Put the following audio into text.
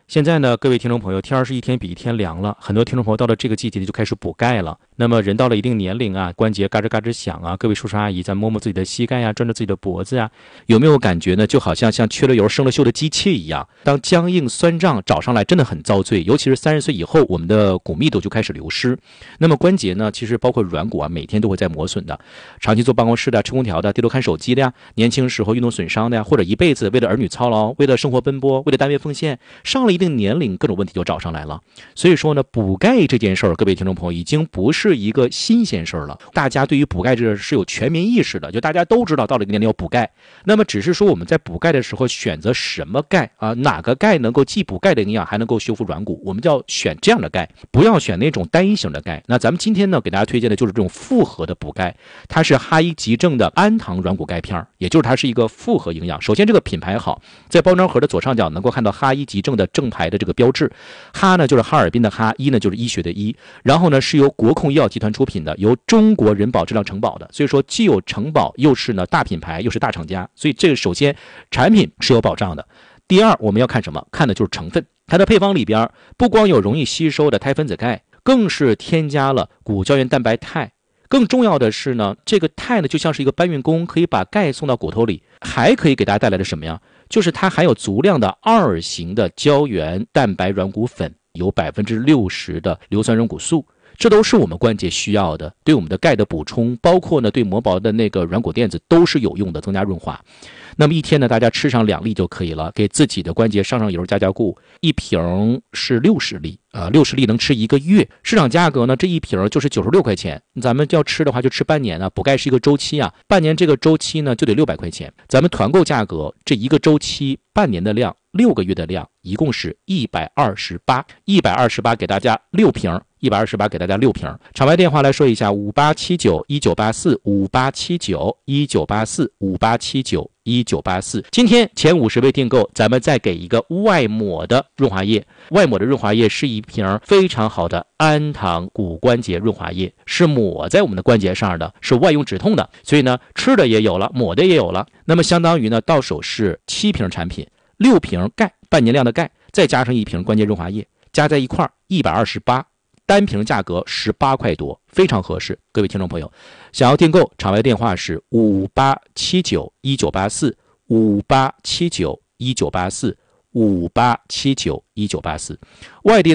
现在呢，各位听众朋友，天儿是一天比一天凉了，很多听众朋友到了这个季节就开始补钙了。那么人到了一定年龄啊，关节嘎吱嘎吱响啊，各位叔叔阿姨在摸摸自己的膝盖呀，转着自己的脖子呀，有没有感觉呢？就好像缺了油生了锈的机器一样，当僵硬酸胀找上来，真的很遭罪。尤其是30岁以后，我们的骨密度就开始流失。那么关节呢，其实包括软骨啊，每天都会在磨损的。长期坐办公室的、吹空调的、低头看手机的呀，年轻时候运动损伤的呀，或者一辈子为了儿女操劳，为了生活奔波，为了单位奉献，上了一定年龄，各种问题就找上来了。所以说呢，补钙这件事儿，各位听众朋友已经不是一个新鲜事儿了。大家对于补钙这是有全民意识的，就大家都知道到了一个年龄要补钙。那么只是说我们在补钙的时候选择什么钙啊？哪个钙能够既补钙的营养，还能够修复软骨？我们就要选这样的钙，不要选那种单一型的钙。那咱们今天呢，给大家推荐的就是这种复合的补钙，它是哈伊急正的氨糖软骨钙片，也就是它是一个复合营养。首先这个品牌好，在包装盒的左上角能够看到哈伊急正的正牌的这个标志。哈呢就是哈尔滨的哈，医呢就是医学的医，然后呢是由国控医药集团出品的，由中国人保质量承保的，所以说既有承保，又是呢大品牌，又是大厂家，所以这个首先产品是有保障的。第二，我们要看什么？看的就是成分。它的配方里边不光有容易吸收的钛分子钙，更是添加了骨胶原蛋白肽。更重要的是呢，这个肽呢就像是一个搬运工，可以把钙送到骨头里，还可以给大家带来的什么呀？就是它含有足量的2型的胶原蛋白软骨粉，有60%的硫酸软骨素，这都是我们关节需要的，对我们的钙的补充，包括呢对磨薄的那个软骨垫子都是有用的，增加润滑。那么一天呢，大家吃上2粒就可以了，给自己的关节上油加固。一瓶是60粒，60粒能吃1个月。市场价格呢，这一瓶就是96块钱。咱们要吃的话就吃半年啊，补钙是一个周期啊，半年这个周期呢就得600块钱。咱们团购价格这一个周期半年的量，6个月的量，一共是128给大家6瓶。128给大家6瓶。场外电话来说一下，5879-1984-5879-1984-5879-1984。今天前50位订购，咱们再给一个外抹的润滑液。外抹的润滑液是一瓶非常好的氨糖骨关节润滑液，是抹在我们的关节上的，是外用止痛的。所以呢，吃的也有了，抹的也有了。那么相当于呢，到手是7瓶产品，6瓶钙，半年量的钙，再加上1瓶关节润滑液，加在一块128。单瓶价格18块多，非常合适。各位听众朋友，想要订购，场外电话是5879-1984，5879-1984，5879-1984。外地